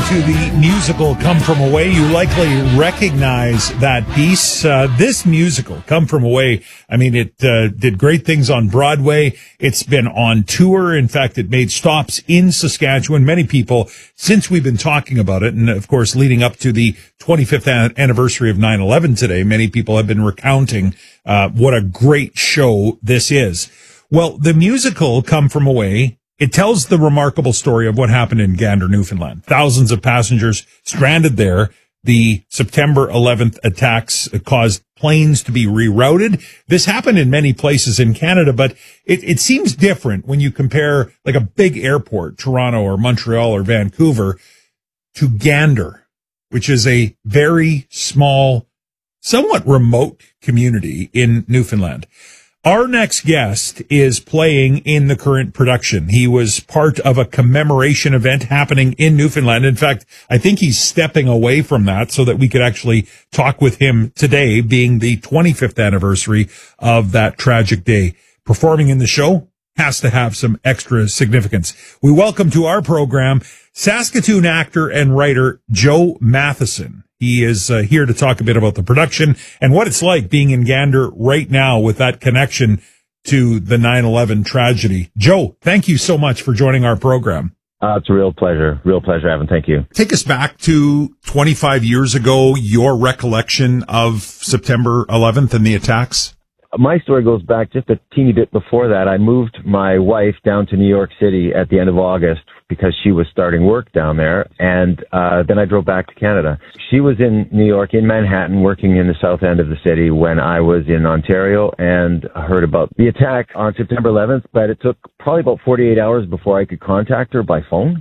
to the musical Come From Away. You likely recognize that piece. This musical, Come From Away, I mean, it did great things on Broadway. It's been on tour. In fact, it made stops in Saskatchewan. Many people, since we've been talking about it, and of course, leading up to the 25th anniversary of 9/11 today, many people have been recounting what a great show this is. Well, the musical Come From Away, it tells the remarkable story of what happened in Gander, Newfoundland. Thousands of passengers stranded there. The September 11th attacks caused planes to be rerouted. This happened in many places in Canada, but it seems different when you compare like a big airport, Toronto or Montreal or Vancouver, to Gander, which is a very small, somewhat remote community in Newfoundland. Our next guest is playing in the current production. He was part of a commemoration event happening in Newfoundland. In fact, I think he's stepping away from that so that we could actually talk with him today, being the 25th anniversary of that tragic day. Performing in the show has to have some extra significance. We welcome to our program Saskatoon actor and writer Joe Matheson. He is here to talk a bit about the production and what it's like being in Gander right now with that connection to the 9/11 tragedy. Joe, thank you so much for joining our program. It's a real pleasure. Real pleasure, Evan. Thank you. Take us back to 25 years ago, your recollection of September 11th and the attacks. My story goes back just a teeny bit before that. I moved my wife down to New York City at the end of August because she was starting work down there, and then I drove back to Canada. She was in New York, in Manhattan, working in the south end of the city when I was in Ontario and heard about the attack on September 11th, but it took probably about 48 hours before I could contact her by phone.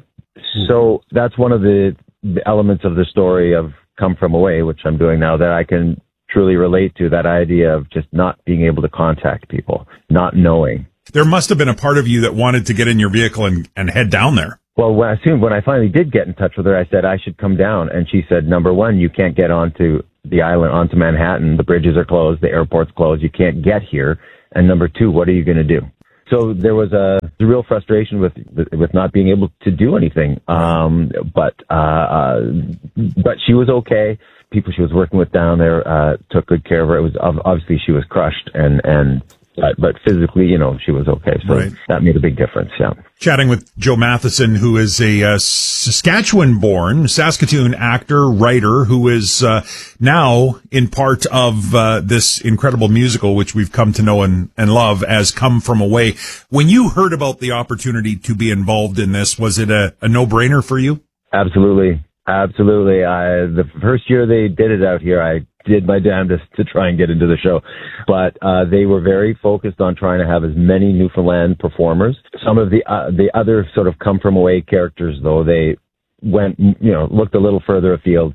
So that's one of the elements of the story of Come From Away, which I'm doing now, that I can truly relate to, that idea of just not being able to contact people, not knowing. There must have been a part of you that wanted to get in your vehicle and head down there. Well, when I finally did get in touch with her, I said I should come down. And she said, number one, you can't get onto the island, onto Manhattan. The bridges are closed. The airport's closed. You can't get here. And number two, what are you going to do? So there was a real frustration with not being able to do anything. But she was okay. People she was working with down there took good care of her. It was obviously she was crushed but physically, she was okay. So That made a big difference. Yeah. Chatting with Joe Matheson, who is a Saskatchewan-born Saskatoon actor, writer, who is now in part of this incredible musical, which we've come to know and love as Come From Away. When you heard about the opportunity to be involved in this, was it a no-brainer for you? Absolutely. Absolutely. The first year they did it out here, I did my damnedest to try and get into the show. But they were very focused on trying to have as many Newfoundland performers. Some of the other sort of Come From Away characters, though, they went, looked a little further afield.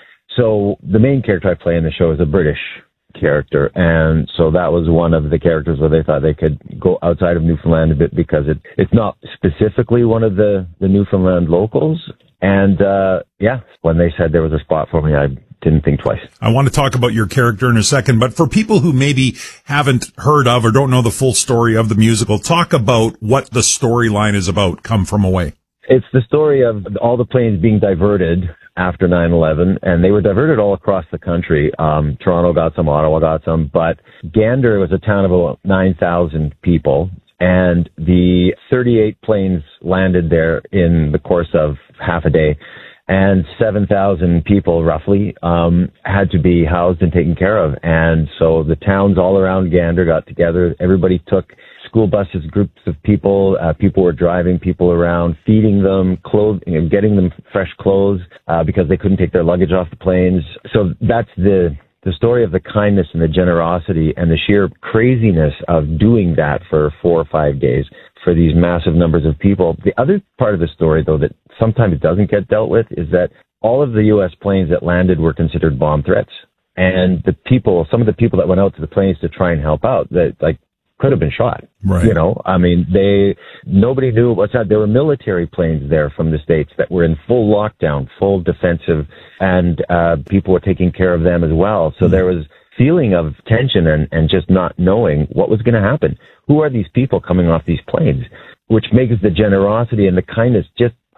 So the main character I play in the show is a British character. And so that was one of the characters where they thought they could go outside of Newfoundland a bit because it's not specifically one of the Newfoundland locals. And, when they said there was a spot for me, I didn't think twice. I want to talk about your character in a second, but for people who maybe haven't heard of or don't know the full story of the musical, talk about what the storyline is about, Come From Away. It's the story of all the planes being diverted after 9/11, and they were diverted all across the country. Toronto got some, Ottawa got some, but Gander was a town of about 9,000 people. And the 38 planes landed there in the course of half a day, and 7,000 people roughly had to be housed and taken care of. And so the towns all around Gander got together. Everybody took school buses, groups of people. People were driving people around, feeding them, getting them fresh clothes because they couldn't take their luggage off the planes. So that's the story of the kindness and the generosity and the sheer craziness of doing that for 4 or 5 days for these massive numbers of people. The other part of the story, though, that sometimes doesn't get dealt with is that all of the U.S. planes that landed were considered bomb threats. And some of the people that went out to the planes to try and help out, could have been shot. Right. Nobody knew what's that. There were military planes there from the States that were in full lockdown, full defensive, and people were taking care of them as well. So there was feeling of tension and just not knowing what was going to happen. Who are these people coming off these planes? Which makes the generosity and the kindness just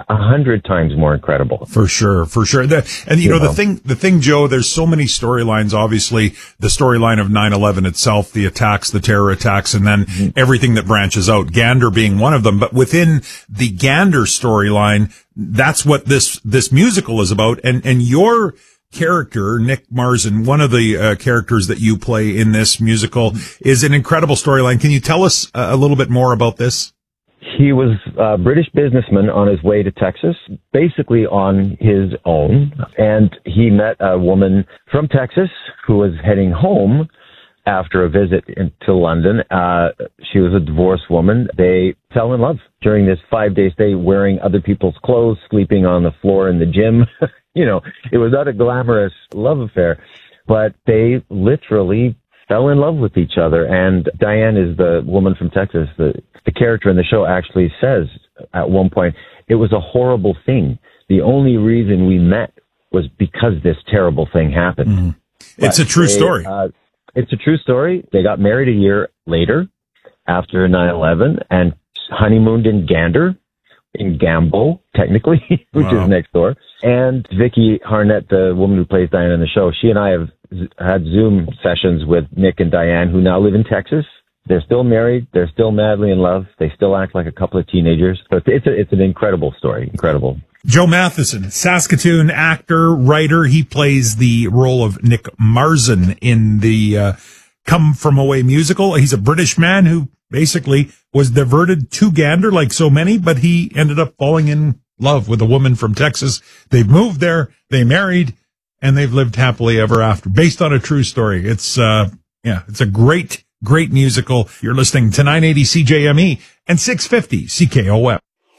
100 times more incredible. For sure. The thing, Joe, there's so many storylines, obviously, the storyline of 9/11 itself, the attacks, the terror attacks, and then everything that branches out, Gander being one of them. But within the Gander storyline, that's what this musical is about. And your character, Nick Marzan, one of the characters that you play in this musical, is an incredible storyline. Can you tell us a little bit more about this? He was a British businessman on his way to Texas, basically on his own, and he met a woman from Texas who was heading home after a visit to London. She was a divorced woman. They fell in love during this 5-day stay, wearing other people's clothes, sleeping on the floor in the gym. It was not a glamorous love affair, but they literally fell in love with each other. And Diane is the woman from Texas. The character in the show actually says at one point, it was a horrible thing. The only reason we met was because this terrible thing happened. Mm-hmm. It's a true story. It's a true story. They got married a year later after 9/11 and honeymooned in Gander, in Gambo, technically, which is next door. And Vicky Harnett, the woman who plays Diane in the show, she and I have had Zoom sessions with Nick and Diane, who now live in Texas. They're still married. They're still madly in love. They still act like a couple of teenagers. So it's an incredible story. Incredible. Joe Matheson, Saskatoon actor, writer. He plays the role of Nick Marzan in the Come From Away musical. He's a British man who basically was diverted to Gander like so many, but he ended up falling in love with a woman from Texas. They've moved there, they married, and they've lived happily ever after, based on a true story. It's a great musical. You're listening to 980 CJME and 650 CKOM.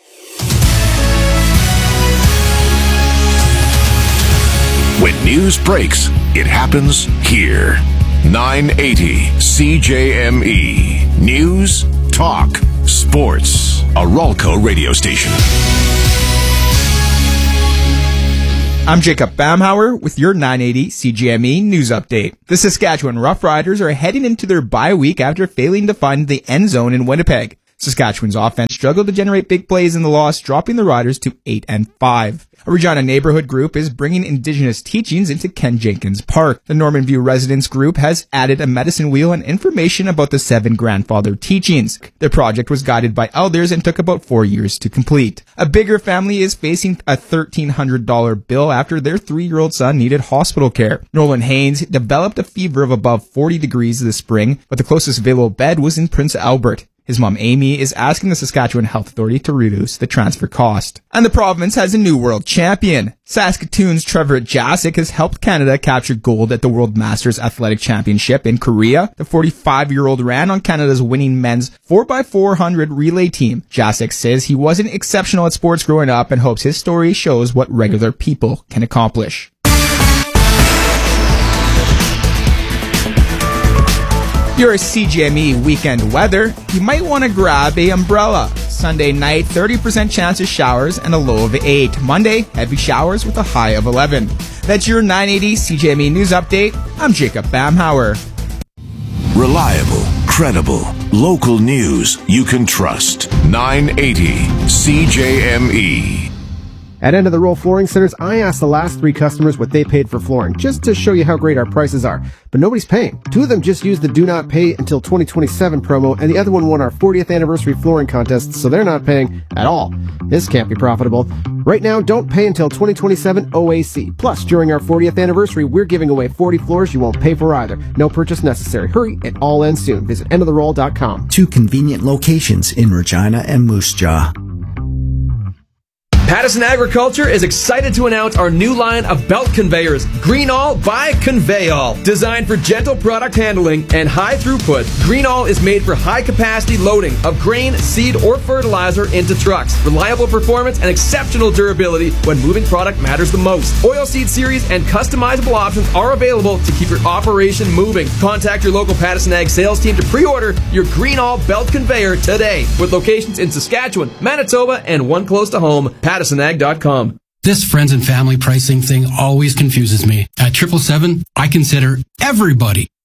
When news breaks, it happens here. 980 CJME. News, talk, sports. A Ralco radio station. I'm Jacob Bamhauer with your 980 CJME news update. The Saskatchewan Roughriders are heading into their bye week after failing to find the end zone in Winnipeg. Saskatchewan's offense struggled to generate big plays in the loss, dropping the Riders to 8-5. A Regina neighborhood group is bringing Indigenous teachings into Ken Jenkins Park. The Norman View Residents Group has added a medicine wheel and information about the 7 grandfather teachings. The project was guided by elders and took about 4 years to complete. A bigger family is facing a $1,300 bill after their 3-year-old son needed hospital care. Nolan Haynes developed a fever of above 40 degrees this spring, but the closest available bed was in Prince Albert. His mom, Amy, is asking the Saskatchewan Health Authority to reduce the transfer cost. And the province has a new world champion. Saskatoon's Trevor Jasic has helped Canada capture gold at the World Masters Athletic Championship in Korea. The 45-year-old ran on Canada's winning men's 4x400 relay team. Jasic says he wasn't exceptional at sports growing up and hopes his story shows what regular people can accomplish. Your CJME weekend weather, you might want to grab a umbrella. Sunday night, 30% chance of showers and a low of 8. Monday, heavy showers with a high of 11. That's your 980 CJME news update. I'm Jacob Bamhauer. Reliable, credible, local news you can trust. 980 CJME. At End of the Roll Flooring Centers, I asked the last 3 customers what they paid for flooring, just to show you how great our prices are. But nobody's paying. 2 of them just used the Do Not Pay Until 2027 promo, and the other one won our 40th anniversary flooring contest, so they're not paying at all. This can't be profitable. Right now, don't pay until 2027 OAC. Plus, during our 40th anniversary, we're giving away 40 floors you won't pay for either. No purchase necessary. Hurry, it all ends soon. Visit endoftheroll.com. 2 convenient locations in Regina and Moose Jaw. Pattison Agriculture is excited to announce our new line of belt conveyors, Greenall by Conveyall. Designed for gentle product handling and high throughput, Greenall is made for high capacity loading of grain, seed, or fertilizer into trucks. Reliable performance and exceptional durability when moving product matters the most. Oilseed series and customizable options are available to keep your operation moving. Contact your local Pattison Ag sales team to pre-order your Greenall belt conveyor today, with locations in Saskatchewan, Manitoba, and one close to home, PattisonAg.com. This friends and family pricing thing always confuses me. At 777, I consider everybody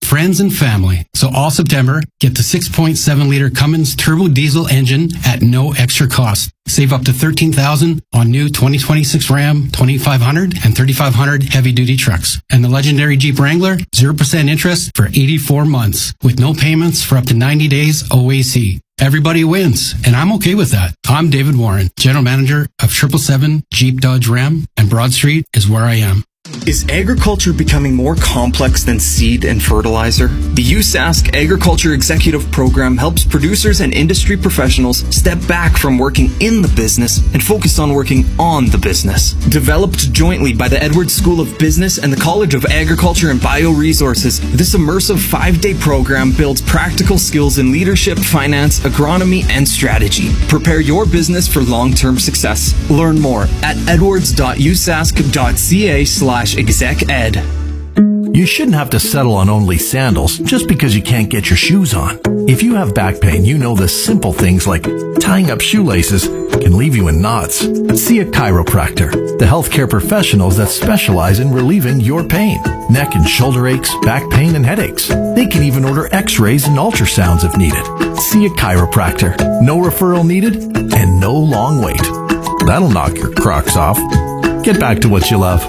friends, and family. So all September, get the 6.7-liter Cummins turbo diesel engine at no extra cost. Save up to $13,000 on new 2026 Ram 2500 and 3500 heavy-duty trucks. And the legendary Jeep Wrangler, 0% interest for 84 months with no payments for up to 90 days OAC. Everybody wins, and I'm okay with that. I'm David Warren, General Manager of 777 Jeep Dodge Ram, and Broad Street is where I am. Is agriculture becoming more complex than seed and fertilizer? The USask Agriculture Executive Program helps producers and industry professionals step back from working in the business and focus on working on the business. Developed jointly by the Edwards School of Business and the College of Agriculture and Bioresources, this immersive 5-day program builds practical skills in leadership, finance, agronomy, and strategy. Prepare your business for long-term success. Learn more at edwards.usask.ca/exec-ed. You shouldn't have to settle on only sandals just because you can't get your shoes on. If you have back pain, you know the simple things like tying up shoelaces can leave you in knots. See a chiropractor, the healthcare professionals that specialize in relieving your pain. Neck and shoulder aches, back pain, and headaches. They can even order x-rays and ultrasounds if needed. See a chiropractor. No referral needed and no long wait. That'll knock your Crocs off. Get back to what you love.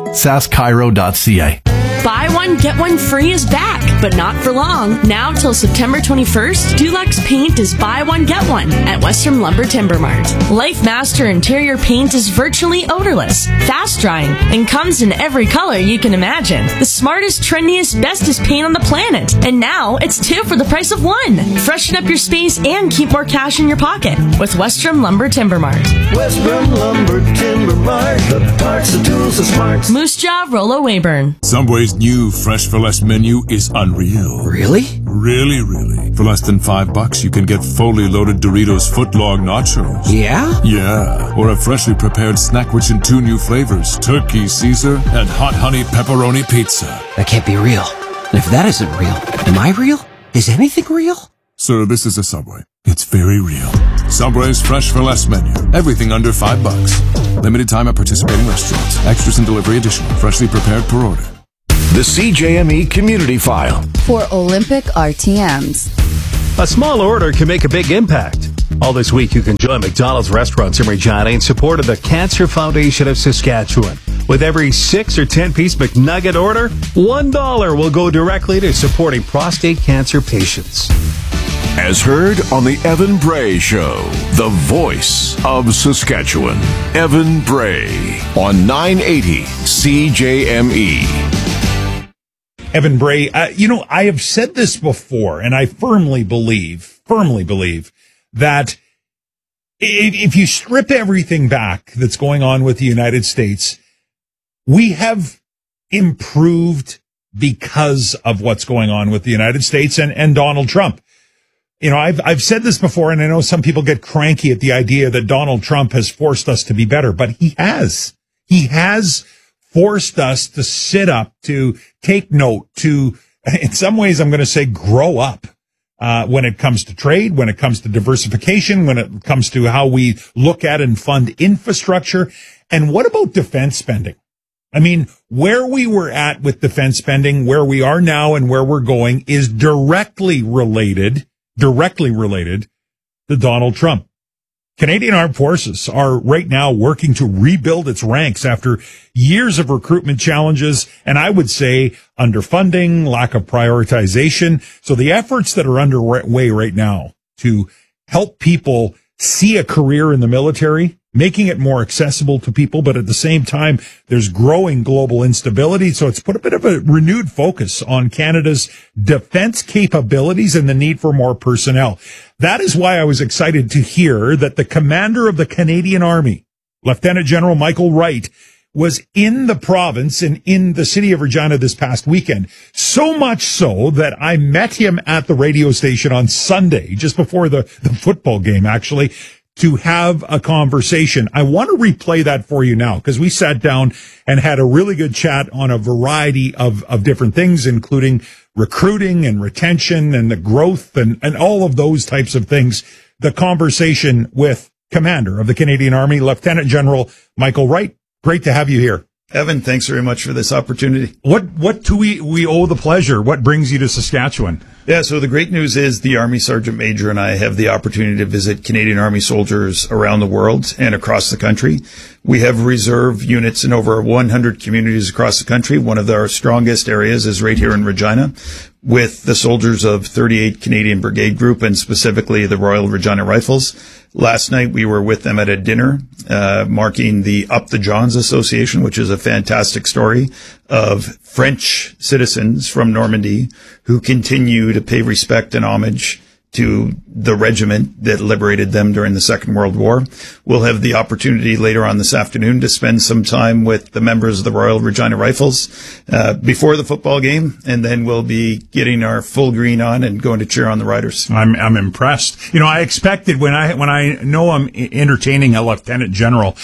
saskchiro.ca. Buy one, get one free is back, but not for long. Now till September 21st, Dulux Paint is buy one, get one at Western Lumber Timber Mart. Life Master interior paint is virtually odorless, fast drying, and comes in every color you can imagine. The smartest, trendiest, bestest paint on the planet. And now it's 2 for the price of 1. Freshen up your space and keep more cash in your pocket with Western Lumber Timber Mart. Western Lumber Timber Mart. The parts, the tools, the smarts. Moose Jaw, Rollo Weyburn. Subway's new Fresh for Less menu is unreal. Really? Really. For less than $5, you can get fully loaded Doritos footlong nachos. Yeah? Yeah. Or a freshly prepared snack rich in 2 new flavors, Turkey Caesar and Hot Honey Pepperoni Pizza. That can't be real. And if that isn't real, am I real? Is anything real? Sir, this is a Subway. It's very real. Subway's Fresh for Less menu. Everything under $5. Limited time at participating restaurants. Extras and delivery additional. Freshly prepared per order. The CJME Community File. For Olympic RTMs. A small order can make a big impact. All this week, you can join McDonald's restaurants in Regina in support of the Cancer Foundation of Saskatchewan. With every 6 or 10-piece McNugget order, $1 will go directly to supporting prostate cancer patients. As heard on the Evan Bray Show, the voice of Saskatchewan. Evan Bray on 980 CJME. Evan Bray, I have said this before, and I firmly believe that if you strip everything back that's going on with the United States, we have improved because of what's going on with the United States and Donald Trump. I've said this before, and I know some people get cranky at the idea that Donald Trump has forced us to be better, but he has. He has forced us to sit up, to take note, to, in some ways, I'm going to say, grow up. When it comes to trade, when it comes to diversification, when it comes to how we look at and fund infrastructure. And what about defense spending? I mean, where we were at with defense spending, where we are now and where we're going is directly related to Donald Trump. Canadian Armed Forces are right now working to rebuild its ranks after years of recruitment challenges and I would say underfunding, lack of prioritization. So the efforts that are underway right now to help people see a career in the military, making it more accessible to people, but at the same time, there's growing global instability. So it's put a bit of a renewed focus on Canada's defense capabilities and the need for more personnel. That is why I was excited to hear that the commander of the Canadian Army, Lieutenant General Michael Wright, was in the province and in the city of Regina this past weekend. So much so that I met him at the radio station on Sunday, just before the football game, actually, to have a conversation. I want to replay that for you now because we sat down and had a really good chat on a variety of different things, including recruiting and retention and the growth and all of those types of things. The conversation with Commander of the Canadian Army, Lieutenant General Michael Wright. Great to have you here. Evan, thanks very much for this opportunity. What do we owe the pleasure? What brings you to Saskatchewan? Yeah, so the great news is the Army Sergeant Major and I have the opportunity to visit Canadian Army soldiers around the world and across the country. We have reserve units in over 100 communities across the country. One of our strongest areas is right here in Regina with the soldiers of 38 Canadian Brigade Group and specifically the Royal Regina Rifles. Last night we were with them at a dinner marking the Up the Johns Association, which is a fantastic story of French citizens from Normandy who continue to pay respect and homage to the regiment that liberated them during the Second World War. We'll have the opportunity later on this afternoon to spend some time with the members of the Royal Regina Rifles before the football game, and then we'll be getting our full green on and going to cheer on the Riders. I'm impressed. I expected when I know I'm entertaining a lieutenant general,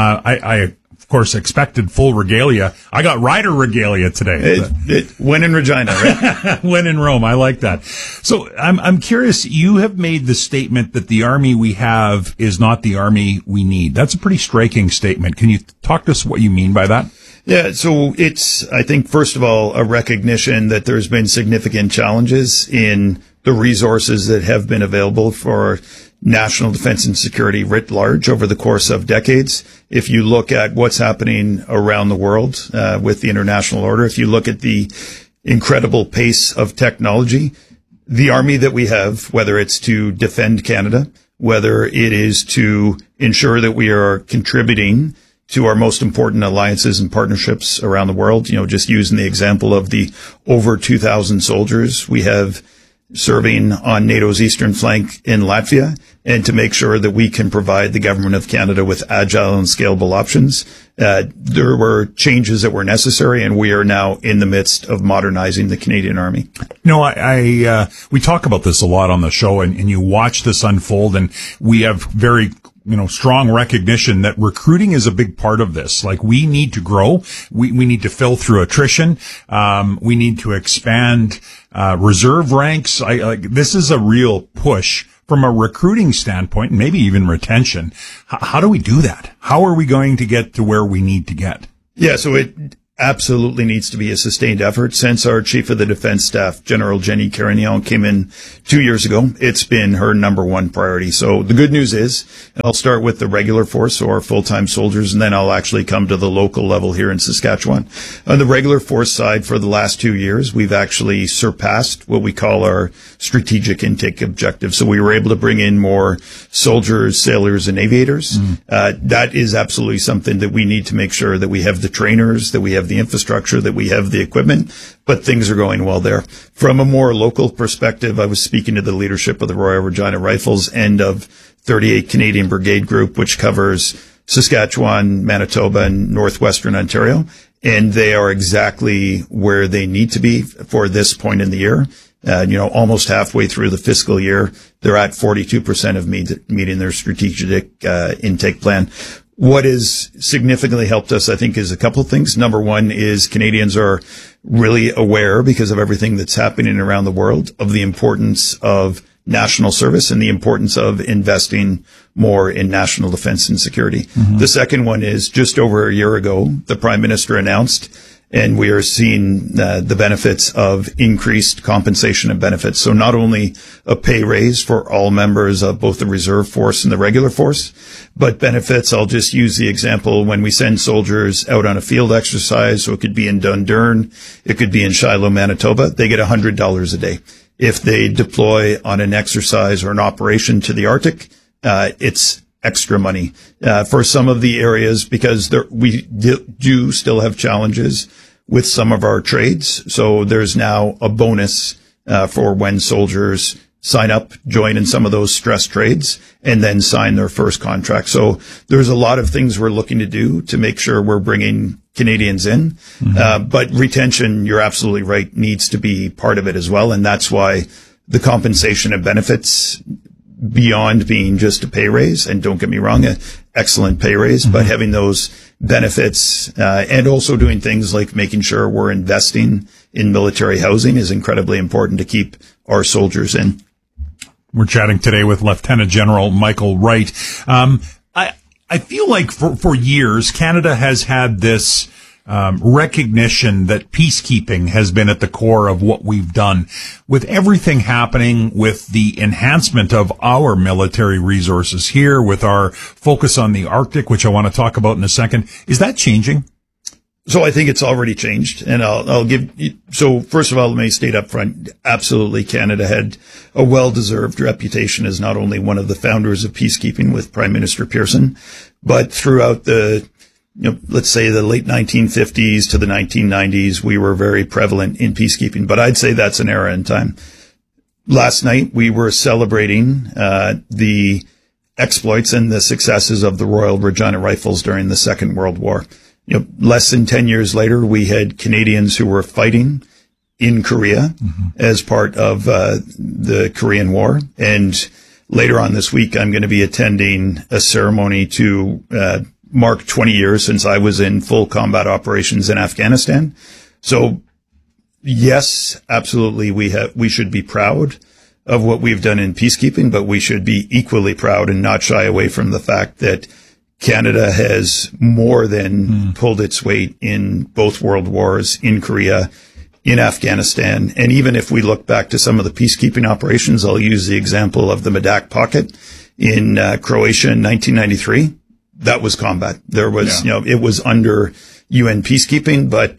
I of course, expected full regalia. I got rider regalia today. When in Regina, right? When in Rome. I like that. So I'm curious. You have made the statement that the Army we have is not the Army we need. That's a pretty striking statement. Can you talk to us what you mean by that? Yeah, so it's, I think, first of all, a recognition that there's been significant challenges in the resources that have been available for national defense and security writ large over the course of decades. If you look at what's happening around the world with the international order, if you look at the incredible pace of technology, the Army that we have, whether it's to defend Canada, whether it is to ensure that we are contributing to our most important alliances and partnerships around the world, just using the example of the over 2,000 soldiers we have serving on NATO's eastern flank in Latvia, and to make sure that we can provide the government of Canada with agile and scalable options. There were changes that were necessary, and we are now in the midst of modernizing the Canadian Army. We talk about this a lot on the show, and you watch this unfold, and we have very strong recognition that recruiting is a big part of this. Like, we need to grow. We need to fill through attrition. We need to expand, reserve ranks. This is a real push from a recruiting standpoint, and maybe even retention. How do we do that? How are we going to get to where we need to get? Yeah, so it absolutely needs to be a sustained effort. Since our Chief of the Defense Staff, General Jenny Carignan, came in 2 years ago, it's been her number one priority. So the good news is, and I'll start with the regular force, so our full-time soldiers, and then I'll actually come to the local level here in Saskatchewan. On the regular force side, for the last 2 years, we've actually surpassed what we call our strategic intake objective. So we were able to bring in more soldiers, sailors, and aviators. That is absolutely something that we need to make sure that we have the trainers, that we have the infrastructure, that we have the equipment, but things are going well there. From a more local perspective, I was speaking to the leadership of the Royal Regina Rifles and of 38 Canadian Brigade Group, which covers Saskatchewan, Manitoba, and northwestern Ontario, and they are exactly where they need to be for this point in the year. Almost halfway through the fiscal year, they're at 42% of meeting their strategic intake plan. What has significantly helped us, I think, is a couple of things. Number one is Canadians are really aware, because of everything that's happening around the world, of the importance of national service and the importance of investing more in national defense and security. The second one is, just over a year ago, the Prime Minister announced, and we are seeing the benefits of increased compensation and benefits. So not only a pay raise for all members of both the reserve force and the regular force, but benefits. I'll just use the example when we send soldiers out on a field exercise. So it could be in Dundurn, it could be in Shiloh, Manitoba. They get $100 a day. If they deploy on an exercise or an operation to the Arctic, it's extra money for some of the areas, because we do still have challenges with some of our trades. So there's now a bonus for when soldiers sign up, join in some of those stress trades, and then sign their first contract. So there's a lot of things we're looking to do to make sure we're bringing Canadians in. But retention, you're absolutely right, needs to be part of it as well. And that's why the compensation and benefits, beyond being just a pay raise, and don't get me wrong, an excellent pay raise, but having those benefits and also doing things like making sure we're investing in military housing is incredibly important to keep our soldiers in. We're chatting today with Lieutenant General Michael Wright. I feel like for years, Canada has had this recognition that peacekeeping has been at the core of what we've done. With everything happening with the enhancement of our military resources here, with our focus on the Arctic, which I want to talk about in a second, is that changing? So I think it's already changed, and I'll give. So first of all, let me state up front: absolutely, Canada had a well-deserved reputation as not only one of the founders of peacekeeping with Prime Minister Pearson, but throughout the, let's say the late 1950s to the 1990s, we were very prevalent in peacekeeping. But I'd say that's an era in time. Last night we were celebrating the exploits and the successes of the Royal Regina Rifles during the Second World War. Less than 10 years later, we had Canadians who were fighting in Korea as part of the Korean War. And later on this week, I'm going to be attending a ceremony to mark 20 years since I was in full combat operations in Afghanistan. So, yes, absolutely, we should be proud of what we've done in peacekeeping, but we should be equally proud and not shy away from the fact that Canada has more than pulled its weight in both world wars, in Korea, in Afghanistan. And even if we look back to some of the peacekeeping operations, I'll use the example of the Medak Pocket in Croatia in 1993. That was combat. There was, it was under UN peacekeeping, but,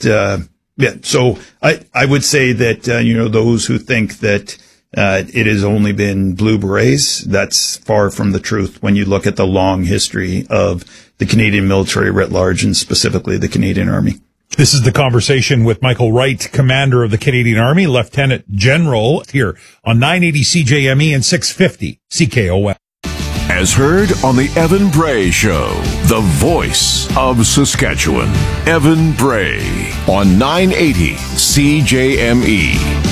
so I would say that, those who think that it has only been blue berets, that's far from the truth when you look at the long history of the Canadian military writ large, and specifically the Canadian Army. This is the conversation with Michael Wright, Commander of the Canadian Army, Lieutenant General, here on 980 CJME and 650 CKOM. As heard on the Evan Bray Show, the voice of Saskatchewan. Evan Bray on 980 CJME.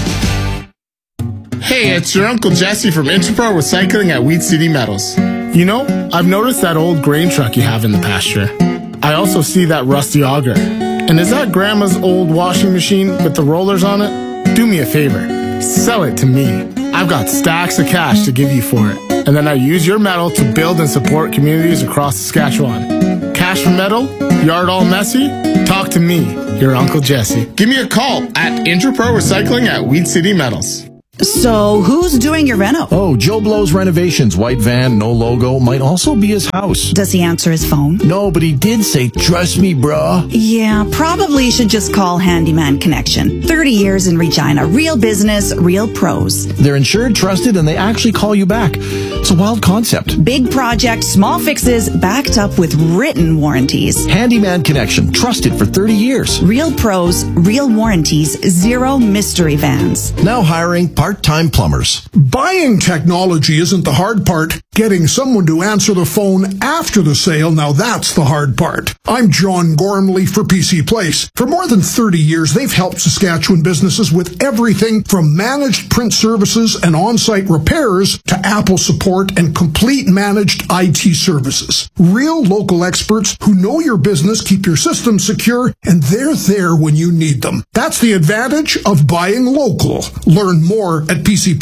Hey, it's your Uncle Jesse from Interpro Recycling at Weed City Metals. I've noticed that old grain truck you have in the pasture. I also see that rusty auger. And is that Grandma's old washing machine with the rollers on it? Do me a favor. Sell it to me. I've got stacks of cash to give you for it. And then I use your metal to build and support communities across Saskatchewan. Cash for metal? Yard all messy? Talk to me, your Uncle Jesse. Give me a call at Interpro Recycling at Weed City Metals. So, who's doing your reno? Oh, Joe Blow's Renovations. White van, no logo. Might also be his house. Does he answer his phone? No, but he did say, trust me, bruh. Yeah, probably should just call Handyman Connection. 30 years in Regina. Real business, real pros. They're insured, trusted, and they actually call you back. It's a wild concept. Big project, small fixes, backed up with written warranties. Handyman Connection. Trusted for 30 years. Real pros, real warranties, zero mystery vans. Now hiring part-time plumbers. Buying technology isn't the hard part. Getting someone to answer the phone after the sale, now that's the hard part. I'm John Gormley for PC Place. For more than 30 years, they've helped Saskatchewan businesses with everything from managed print services and on-site repairs to Apple support and complete managed IT services. Real local experts who know your business, keep your systems secure, and they're there when you need them. That's the advantage of buying local. Learn more at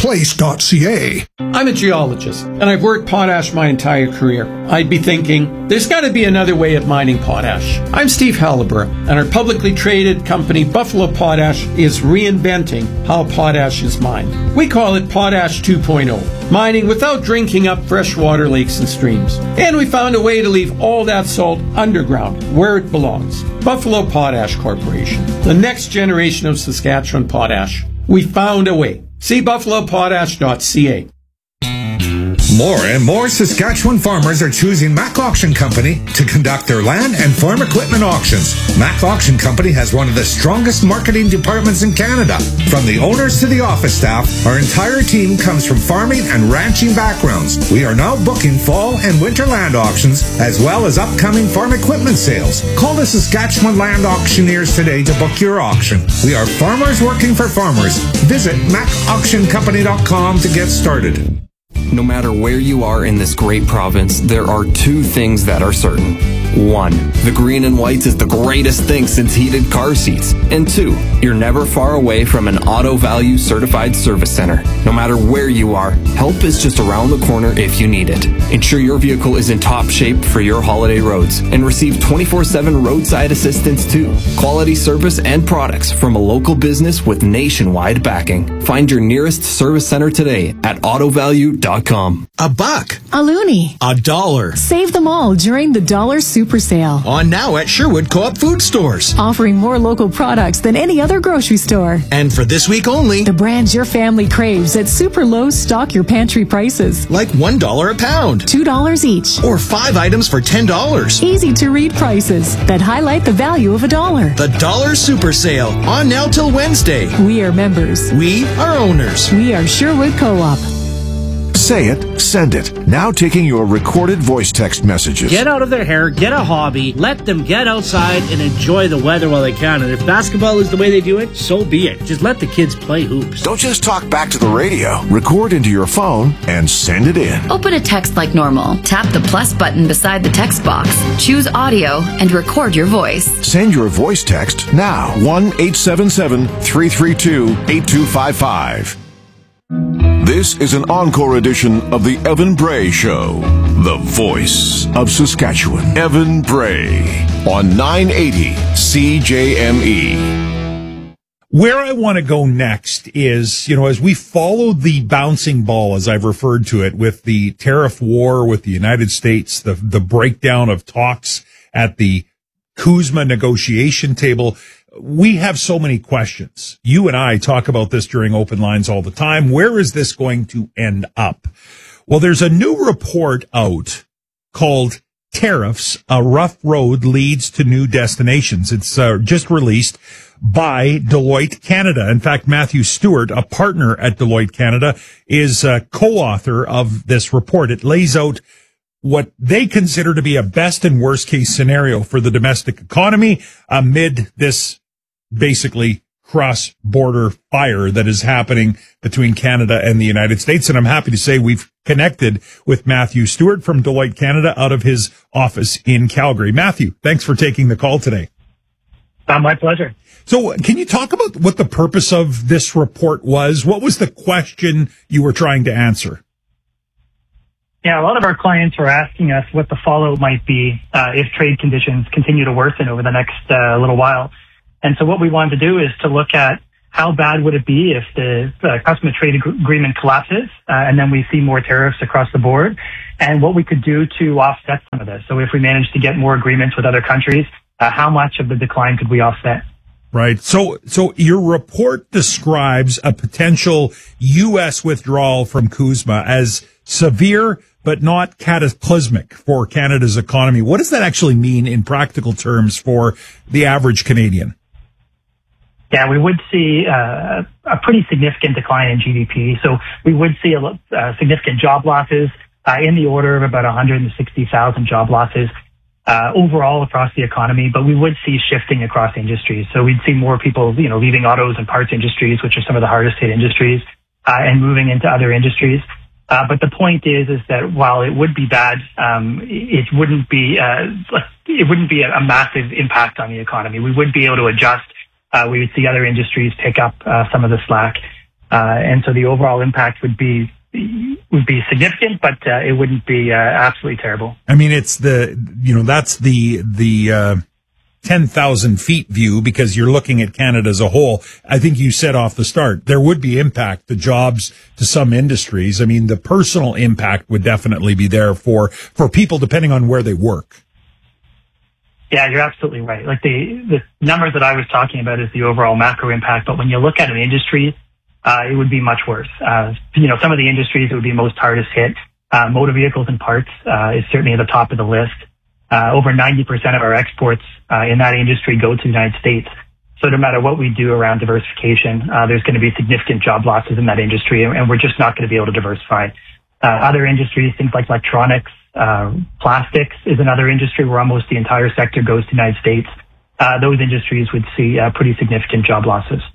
pcplace.ca. I'm a geologist, and I've worked potash my entire career. I'd be thinking, there's got to be another way of mining potash. I'm Steve Halliburton, and our publicly traded company Buffalo Potash is reinventing how potash is mined. We call it Potash 2.0, mining without drinking up freshwater lakes and streams. And we found a way to leave all that salt underground, where it belongs. Buffalo Potash Corporation, the next generation of Saskatchewan potash. We found a way. See buffalopotash.ca. More and more Saskatchewan farmers are choosing Mac Auction Company to conduct their land and farm equipment auctions. Mac Auction Company has one of the strongest marketing departments in Canada. From the owners to the office staff, our entire team comes from farming and ranching backgrounds. We are now booking fall and winter land auctions, as well as upcoming farm equipment sales. Call the Saskatchewan Land Auctioneers today to book your auction. We are farmers working for farmers. Visit MacAuctionCompany.com to get started. No matter where you are in this great province, there are two things that are certain. 1, the green and whites is the greatest thing since heated car seats. And 2, you're never far away from an Auto Value certified service center. No matter where you are, help is just around the corner if you need it. Ensure your vehicle is in top shape for your holiday roads and receive 24/7 roadside assistance too. Quality service and products from a local business with nationwide backing. Find your nearest service center today at autovalue.com. $1, a loonie, $1. Save them all during the Dollar Super Sale. On now at Sherwood Co-op Food Stores. Offering more local products than any other grocery store. And for this week only, the brands your family craves at super low stock your pantry prices. Like $1 a pound. $2 each. Or 5 items for $10. Easy to read prices that highlight the value of $1. The Dollar Super Sale. On now till Wednesday. We are members. We are owners. We are Sherwood Co-op. Say it, send it. Now taking your recorded voice text messages. Get out of their hair, get a hobby, let them get outside and enjoy the weather while they can. And if basketball is the way they do it, so be it. Just let the kids play hoops. Don't just talk back to the radio. Record into your phone and send it in. Open a text like normal. Tap the plus button beside the text box. Choose audio and record your voice. Send your voice text now. 1-877-332-8255. This is an encore edition of the Evan Bray Show, the voice of Saskatchewan. Evan Bray on 980 CJME. Where I want to go next is, as we follow the bouncing ball, as I've referred to it, with the tariff war with the United States, the breakdown of talks at the CUSMA negotiation table, we have so many questions. You and I talk about this during open lines all the time. Where is this going to end up? Well, there's a new report out called Tariffs, A Rough Road Leads to New Destinations. It's just released by Deloitte Canada. In fact, Matthew Stewart, a partner at Deloitte Canada, is a co-author of this report. It lays out what they consider to be a best and worst case scenario for the domestic economy amid this basically cross-border fire that is happening between Canada and the United States. And I'm happy to say we've connected with Matthew Stewart from Deloitte Canada out of his office in Calgary. Matthew, thanks for taking the call today. My pleasure. So can you talk about what the purpose of this report was? What was the question you were trying to answer? Yeah, a lot of our clients were asking us what the fallout might be if trade conditions continue to worsen over the next little while. And so what we wanted to do is to look at how bad would it be if the customer trade agreement collapses and then we see more tariffs across the board, and what we could do to offset some of this. So if we manage to get more agreements with other countries, how much of the decline could we offset? Right. So your report describes a potential U.S. withdrawal from CUSMA as severe but not cataclysmic for Canada's economy. What does that actually mean in practical terms for the average Canadian? Yeah, we would see a pretty significant decline in GDP. So we would see significant job losses in the order of about 160,000 job losses overall across the economy. But we would see shifting across industries. So we'd see more people, leaving autos and parts industries, which are some of the hardest hit industries, and moving into other industries. But the point is that while it would be bad, it wouldn't be a massive impact on the economy. We would be able to adjust. We would see other industries pick up some of the slack, and so the overall impact would be significant, but it wouldn't be absolutely terrible. I mean, it's that's the 10,000 feet view, because you're looking at Canada as a whole. I think you said off the start, there would be impact to jobs, to some industries. I mean, the personal impact would definitely be there for people depending on where they work. Yeah, you're absolutely right. Like the numbers that I was talking about is the overall macro impact, but when you look at an industry, it would be much worse. Some of the industries that would be most hardest hit, motor vehicles and parts is certainly at the top of the list. Over 90% of our exports in that industry go to the United States. So no matter what we do around diversification, there's going to be significant job losses in that industry, and we're just not going to be able to diversify. Other industries, things like electronics, plastics is another industry where almost the entire sector goes to the United States. Those industries would see pretty significant job losses.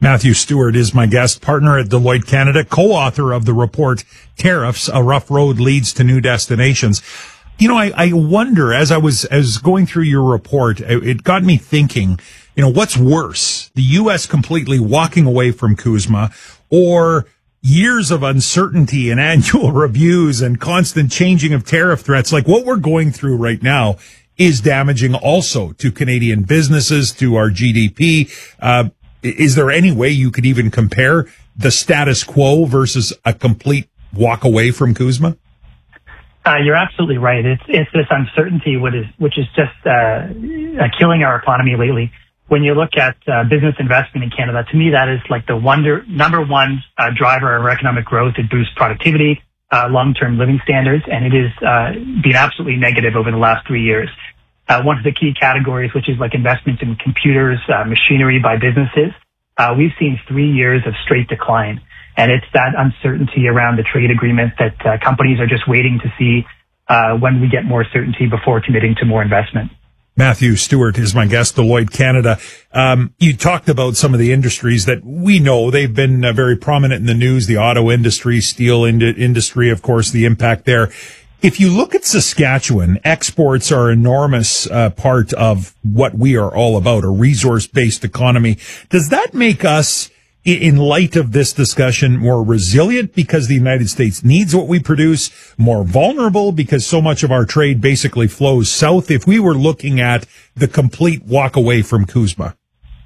Matthew Stewart is my guest, partner at Deloitte Canada, co-author of the report, Tariffs, A Rough Road Leads to New Destinations. You know, I wonder, as I was going through your report, it got me thinking, you know, what's worse, the U.S. completely walking away from CUSMA, or years of uncertainty and annual reviews and constant changing of tariff threats? Like what we're going through right now is damaging also to Canadian businesses, to our GDP. Is there any way you could even compare the status quo versus a complete walk away from CUSMA? You're absolutely right. It's this uncertainty which is just killing our economy lately. When you look at business investment in Canada, to me that is like the number one driver of economic growth. It boosts productivity, long-term living standards, and it has been absolutely negative over the last 3 years. One of the key categories, which is like investments in computers, machinery by businesses, we've seen 3 years of straight decline. And it's that uncertainty around the trade agreement that companies are just waiting to see when we get more certainty before committing to more investment. Matthew Stewart is my guest, Deloitte Canada. You talked about some of the industries that we know. They've been very prominent in the news, the auto industry, steel industry, of course, the impact there. If you look at Saskatchewan, exports are an enormous part of what we are all about, a resource-based economy. Does that make us, in light of this discussion, more resilient because the United States needs what we produce, more vulnerable because so much of our trade basically flows south, if we were looking at the complete walk away from CUSMA?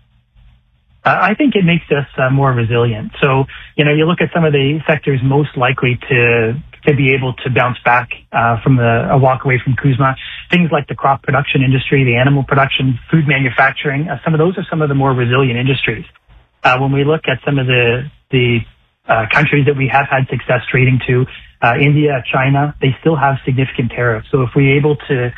I think it makes us more resilient. So, you know, you look at some of the sectors most likely to be able to bounce back from a walk away from CUSMA. Things like the crop production industry, the animal production, food manufacturing, some of those are some of the more resilient industries. When we look at some of the countries that we have had success trading to, India, China, they still have significant tariffs. So if we're able to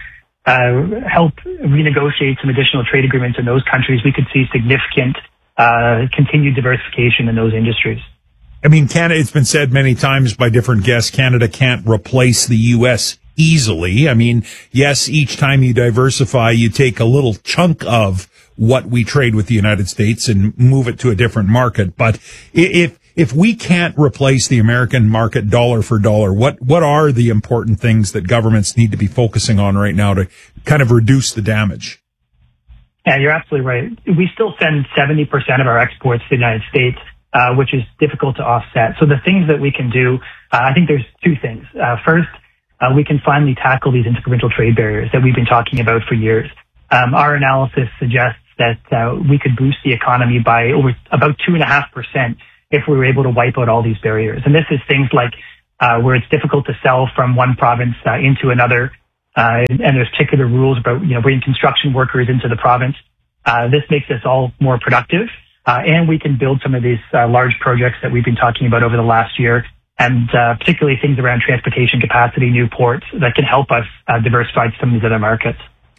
help renegotiate some additional trade agreements in those countries, we could see significant continued diversification in those industries. I mean, Canada, it's been said many times by different guests, Canada can't replace the U.S. easily. I mean, yes, each time you diversify, you take a little chunk of what we trade with the United States and move it to a different market. But if we can't replace the American market dollar for dollar, what are the important things that governments need to be focusing on right now to kind of reduce the damage? Yeah, you're absolutely right. We still send 70% of our exports to the United States, which is difficult to offset. So the things that we can do, I think there's two things. First, we can finally tackle these interprovincial trade barriers that we've been talking about for years. Our analysis suggests that we could boost the economy by over about 2.5% if we were able to wipe out all these barriers. And this is things like where it's difficult to sell from one province into another, and there's particular rules about bringing construction workers into the province. This makes us all more productive, and we can build some of these large projects that we've been talking about over the last year, and particularly things around transportation capacity, new ports that can help us diversify some of these other markets.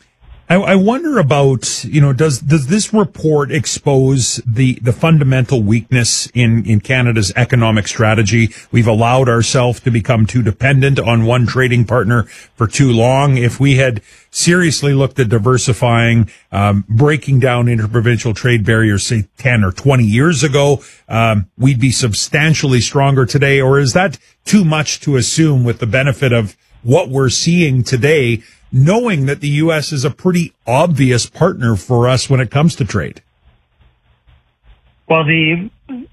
I wonder about, does this report expose the fundamental weakness in Canada's economic strategy? We've allowed ourselves to become too dependent on one trading partner for too long. If we had seriously looked at diversifying, breaking down interprovincial trade barriers, say 10 or 20 years ago, we'd be substantially stronger today. Or is that too much to assume with the benefit of what we're seeing today, knowing that the U.S. is a pretty obvious partner for us when it comes to trade? Well, the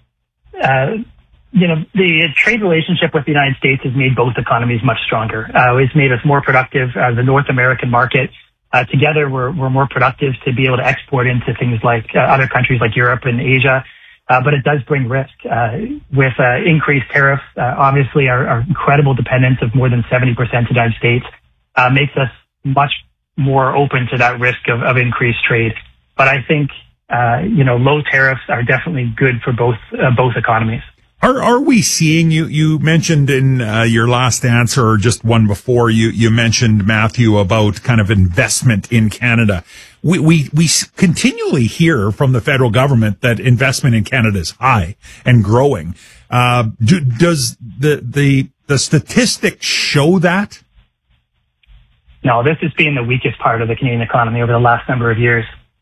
trade relationship with the United States has made both economies much stronger. It's made us more productive. The North American market, together, we're more productive to be able to export into things like other countries like Europe and Asia. But it does bring risk. With increased tariffs, obviously our incredible dependence of more than 70% to the United States makes us much more open to that risk of increased trade. But I think, low tariffs are definitely good for both economies. Are we seeing, you mentioned in your last answer, or just one before, you mentioned, Matthew, about kind of investment in Canada. We continually hear from the federal government that investment in Canada is high and growing. Does the statistics show that? No, this has been the weakest part of the Canadian economy over the last number of years.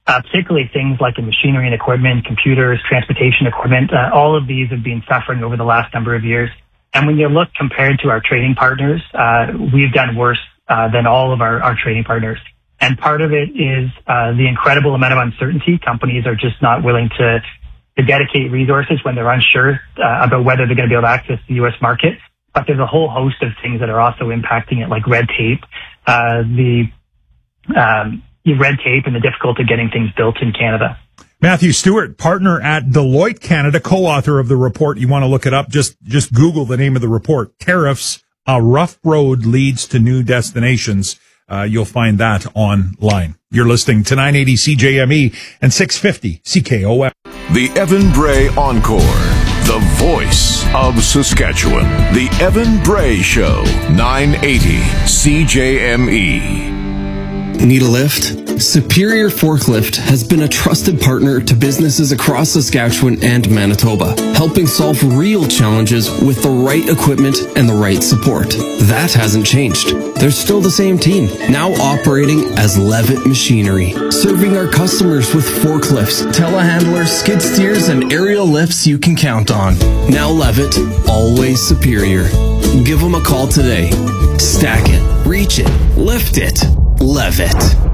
particularly things like in machinery and equipment, computers, transportation equipment. All of these have been suffering over the last number of years. And when you look compared to our trading partners, we've done worse than all of our trading partners. And part of it is the incredible amount of uncertainty. Companies are just not willing to dedicate resources when they're unsure about whether they're going to be able to access the U.S. market. But there's a whole host of things that are also impacting it, like red tape, the red tape and the difficulty getting things built in Canada. Matthew Stewart, partner at Deloitte Canada, co-author of the report. You want to look it up, just Google the name of the report. Tariffs, A Rough Road Leads to New Destinations. You'll find that online. You're listening to 980 CJME and 650 CKOM. The Evan Bray Encore, the voice of Saskatchewan. The Evan Bray Show, 980 CJME. Need a lift? Superior Forklift has been a trusted partner to businesses across Saskatchewan and Manitoba, helping solve real challenges with the right equipment and the right support. That hasn't changed. They're still the same team, now operating as Levitt Machinery, serving our customers with forklifts, telehandlers, skid steers, and aerial lifts you can count on. Now Levitt, always superior. Give them a call today. Stack it, reach it, lift it. Levitt.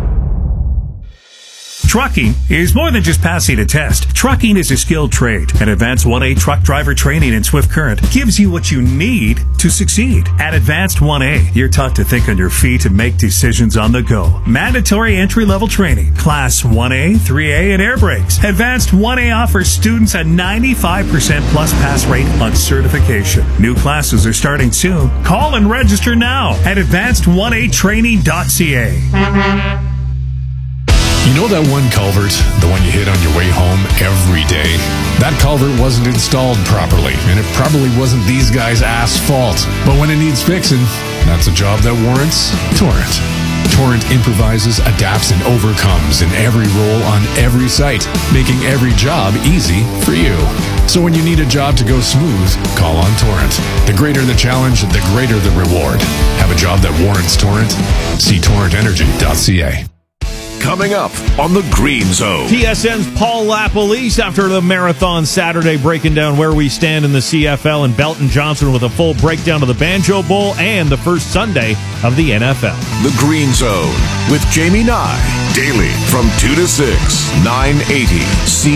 Trucking is more than just passing a test. Trucking is a skilled trade, and Advanced 1A truck driver training in Swift Current gives you what you need to succeed. At Advanced 1A, you're taught to think on your feet and make decisions on the go. Mandatory entry-level training, Class 1A, 3A, and air brakes. Advanced 1A offers students a 95% plus pass rate on certification. New classes are starting soon. Call and register now at advanced1atraining.ca. You know that one culvert, the one you hit on your way home every day? That culvert wasn't installed properly, and it probably wasn't these guys' fault. But when it needs fixing, that's a job that warrants Torrent. Torrent improvises, adapts, and overcomes in every role on every site, making every job easy for you. So when you need a job to go smooth, call on Torrent. The greater the challenge, the greater the reward. Have a job that warrants Torrent? See torrentenergy.ca. Coming up on the Green Zone. TSN's Paul LaPolice after the Marathon Saturday, breaking down where we stand in the CFL, and Belton Johnson with a full breakdown of the Banjo Bowl and the first Sunday of the NFL. The Green Zone with Jamie Nye. Daily from 2 to 6, 980 C.